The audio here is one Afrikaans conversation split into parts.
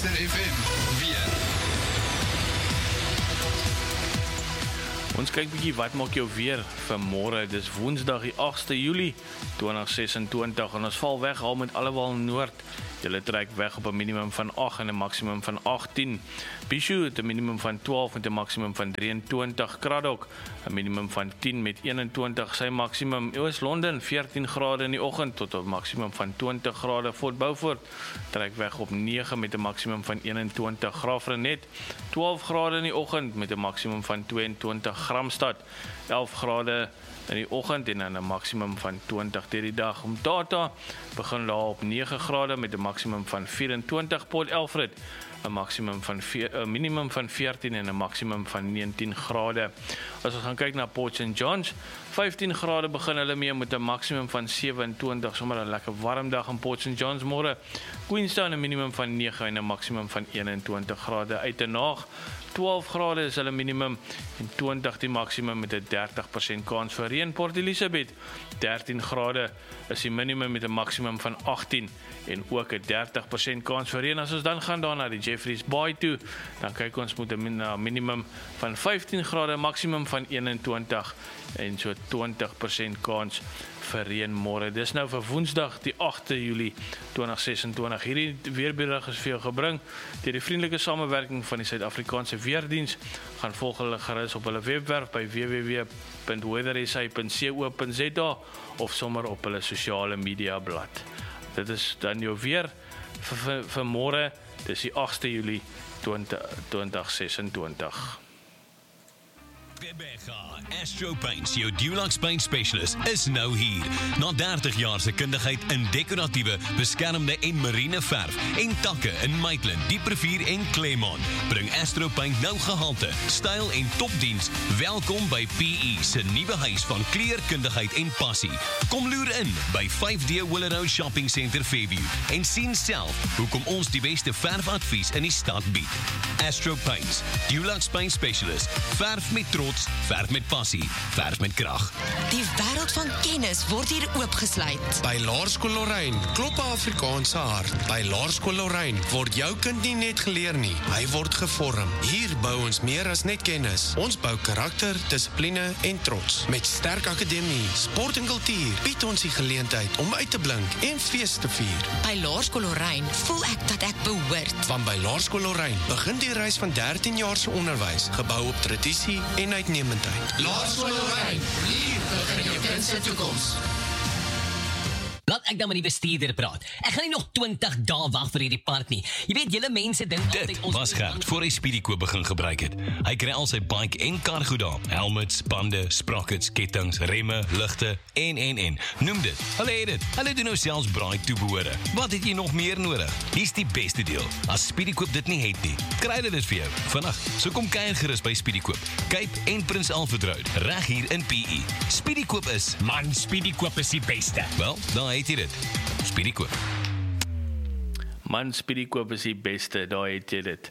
Luister FM, weer. Ons kyk bietjie wat maak jou weer vir môre. Dis Woensdag die 8ste Julie 2026 en ons val weg al met Allewal Noord. Julle trek weg op 'n minimum van 8 en 'n maksimum van 18. Bishu het 'n minimum van 12 met 'n maksimum van 23. Kraddock 'n minimum van 10 met 21 sy maksimum. Oos-London 14 grade in die oggend tot 'n maksimum van 20 grade. Fort Beaufort trek weg op 9 met 'n maksimum van 21. Graafrenet 12 grade in die oggend met 'n maksimum van 22. Gramstad 11 grade in die oggend en dan 'n maksimum van 20 deur die dag. Umtata begin laag op 9 grade met 'n maksimum van 24. Port Alfred 'n minimum van 14 en 'n maksimum van 19 grade. As ons gaan kyk na Port St Johns, 15 grade begin hulle mee met 'n maksimum van 27, sommer 'n lekker warm dag in Port St Johns môre. Queenstown 'n minimum van 9 en 'n maksimum van 21 grade. Uitenaag 12 grade is hulle minimum en 20 die maksimum met 'n 30% kans vir reën. Port Elizabeth 13 grade is die minimum met 'n maksimum van 18 en ook 'n 30% kans vir reën. As ons dan gaan daar na die Jeffreys Bay toe, dan kyk ons met 'n minimum van 15 grade, maksimum van 21 en so 20% kans vir reën môre. Dis nou vir Woensdag die 8de Julie 2026. Hierdie weerberig is vir jou gebring deur die vriendelike samewerking van die Suid-Afrikaanse Weerdiens. Gaan volg hulle gerus op hulle webwerf by www.weathersa.co.za of sommer op hulle sosiale media blad. Dit is dan jou weer vir môre. Dis die 8de Julie 2026. Rebecca, Astro Paints, jou Dulux Paint Specialist, is nou hier. Na 30 jaar se kundigheid in dekoratiewe, beskermde en marine verf en takke in Maitland, Dieprevier en Claremont, bring Astro Paint nou gehalte, styl en topdiens. Welkom by PE se nuwe huis van kleurkundigheid en passie. Kom loer in by 5D Willow Shopping Centre Fairview en sien self hoekom ons die beste verfadvies in die stad bied. Astro Paints, Dulux Paint Specialist, verf met trots, verf met passie, verf met krag. Die wêreld van kennis word hier oopgesluit. By Laerskool Lorraine klop 'n Afrikaanse hart. By Laerskool Lorraine word jou kind nie net geleer nie, hy word gevorm. Hier bou ons meer as net kennis. Ons bou karakter, dissipline en trots. Met sterk akademie, sport en kultuur bied ons die geleentheid om uit te blink en fees te vier. By Laerskool Lorraine voel ek dat ek behoort. Want by Laerskool Lorraine begin die reis van 13 jaar se onderwys, gebou op tradisie en uitnemendheid. Laerskool Lorraine, hier begin jou kind se toekoms. Laat ek dan met die bestuurder praat. Ek gaan nie nog 20 dae wag vir hierdie park nie. Jy weet, julle mense dink altyd Dit was Gert voor hy Speedykoop begin gebruik het. Hy kry al sy bike en kar goed daar. Helmets, bande, sprockets, kettings, remme, ligte en. Noem dit. Hulle het dit. Hulle doen nou selfs braai toebehore. Wat het jy nog meer nodig? Hier's die beste deel. As Speedykoop dit nie het nie, kry hulle dit vir jou. Vandag, so kom kuier gerus by Speedykoop. Cape en Prins Alfred Road, reg hier in PE. Speedykoop is, Man, Speedykoop is die beste. wel, daar het jy dit. Speedykoop. Man, Speedykoop is die beste, daar het jy dit.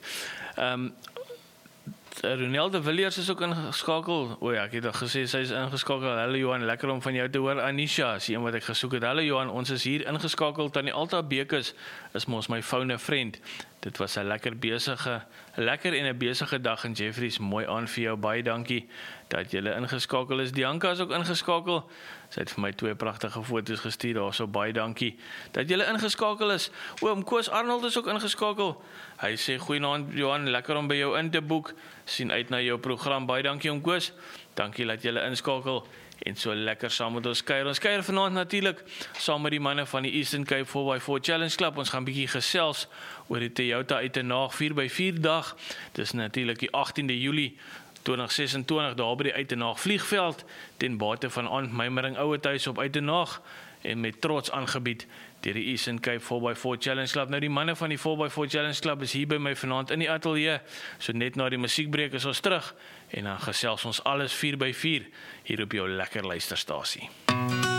Ronel de Villiers is ook ingeskakel. O ja, ek het al gesê sy is ingeskakel. Hallo Johan, lekker om van jou te hoor. Anisha is die een wat ek gesoek het. Hallo Johan, ons is hier ingeskakel. Tannie Alta Bekes is mos my phone friend. Dit was 'n lekker en 'n besige dag in Jeffreys. Mooi aan vir jou, baie dankie dat julle ingeskakel is. Dianka is ook ingeskakel. Sy het vir my 2 pragtige foto's gestuur daarso, baie dankie dat julle ingeskakel is. Oom Koos Arnold is ook ingeskakel. Hy sê goeienaand Johan, lekker om by jou in te boek. Sien uit na jou program. Baie dankie oom Koos. Dankie dat julle inskakel en so lekker saam met ons kuier. Ons kuier vanaand natuurlik saam met die manne van die Eastern Cape 4x4 Challenge Club. Ons gaan bietjie gesels oor die Toyota Uitenaag 4x4 dag. Dis natuurlik die 18de Julie 2026 daar by die Uitenaag vliegveld ten bate van Antmymering Ouetuis op Uitenaag en met trots aangebied deur die Eastern Cape 4x4 Challenge Club. Nou die manne van die 4x4 Challenge Club is hier by my vanaand in die ateljee. So net na die musiekbreek is ons terug en dan gesels ons alles 4x4 hier op jou lekker luisterstasie.